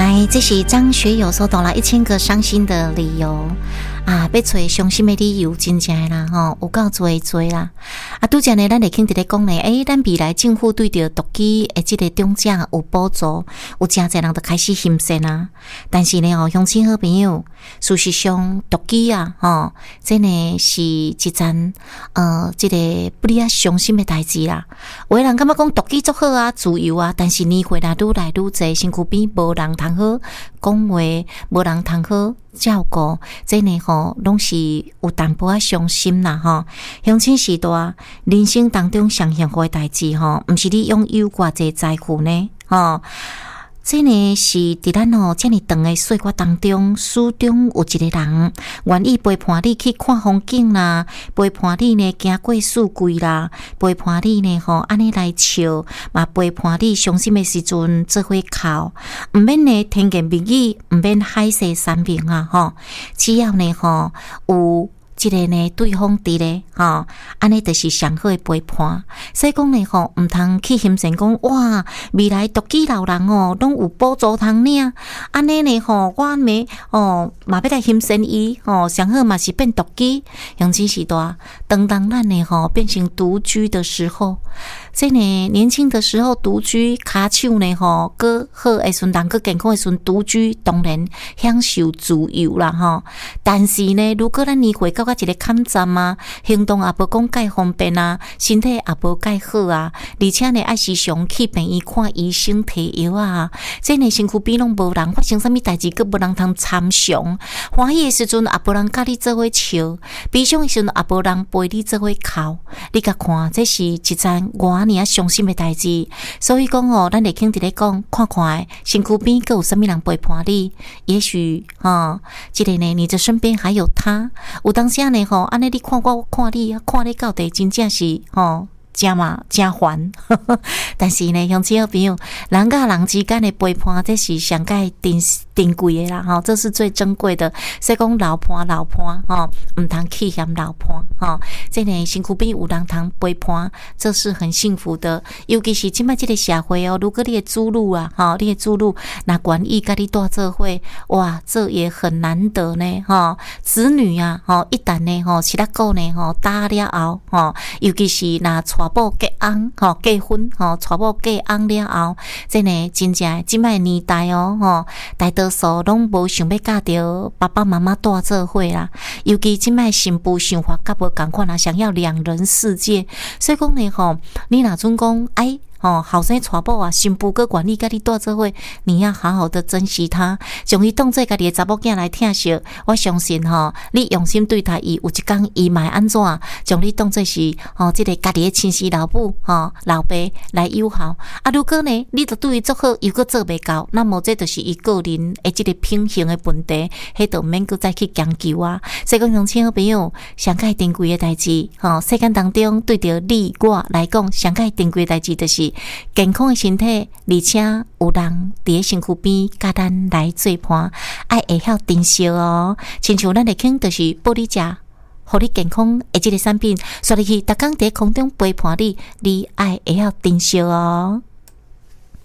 来，这是张学友所到了1000个伤心的理由啊！要找伤心的理由真正啦吼，有够多啦！啊，拄则呢，咱会听伫咧讲呢，咱未来政府对着毒鸡的这个中奖有补助，有真侪人都开始欣赏啊。但是呢，乡亲好朋友，事实上毒鸡啊，这呢是一件这个不哩啊伤心的代志啦。有的人感觉讲毒鸡足好啊，自由啊，但是年岁啦愈来愈侪，身躯边无人通好讲话，无人通好照顾，这呢拢是有淡薄仔伤心啦吼。乡亲时代，人生当中上幸福的代志毋是你拥有偌济财富呢这呢是伫咱这么长的岁月当中，始终有一个人愿意陪伴你去看风景啦，陪伴你呢行过四季啦，陪伴你呢安尼来笑，嘛陪伴你伤心的时阵做伙哭，毋免呢天言蜜语，毋免海誓山盟啊只要呢有这个呢，对方伫咧，安尼就是上好的陪伴。所以讲呢，毋通去欣赏讲哇，未来独居老人拢有补助通领，安尼呢，我咪嘛要来欣赏伊，上好嘛是变独居，乡亲时代，当咱呢变成独居的时候，这呢年轻的时候独居，骹手呢搁好的时阵，搁健康的时阵独居，当然享受自由啦但是呢，如果咱年岁到一个坎站啊，行动也无讲介方便啊，身体也无介好啊，而且呢，爱时常去病院看医生提药啊，这呢身躯边拢无人，发生啥物代志，佫无人通参详，欢喜的时阵也无人甲你做伙笑，悲伤的时阵也无人陪你做伙哭，你甲看，这是一件偌尔伤心的代志。所以讲咱会听伫咧讲，看看身躯边佫有啥物人陪伴你，也许这个呢，你的身边还有他，有当时呢安尼你看我看你看你到底真正是真烦但是呢，乡亲好朋友，人甲人之间的陪伴，这是上界珍贵的啦这是最珍贵的。所以讲老伴毋通去嫌老伴这呢身躯边有人通陪伴，这是很幸福的。尤其是现在这个社会如果你的子女啊你的子女若愿意甲你带做伙，哇，这也很难得呢子女啊一旦呢16个呢打了后尤其是若娶某结翁结婚娶某结翁了后，这呢真正即摆年代大多数拢无想要嫁着爸爸妈妈带做伙啦。尤其即摆新妇想法较无共款啦，想要两人世界。所以讲呢你若准讲后生娶某啊，新妇佫愿意甲你带做伙，你要好好的珍惜他，将伊当做家己的查某囝来疼惜。我相信你用心对待伊，有一天伊嘛安怎将你当做是这个家己的亲生老母老爸来友好啊。如果呢你都对伊做好，又佫做袂到，那么这就是伊个人的这个品行的问题，迄就免佫再去强求啊。所以讲乡亲好朋友，上界珍贵的代志世间当中对着你我来讲，上界珍贵的代志就是健康的身体，而且有人伫咧身躯边甲咱来做伴，爱会晓珍惜亲像咱的听就是玻璃茶，互你健康的这个产品，所以去逐工伫空中陪伴你，你爱会晓珍惜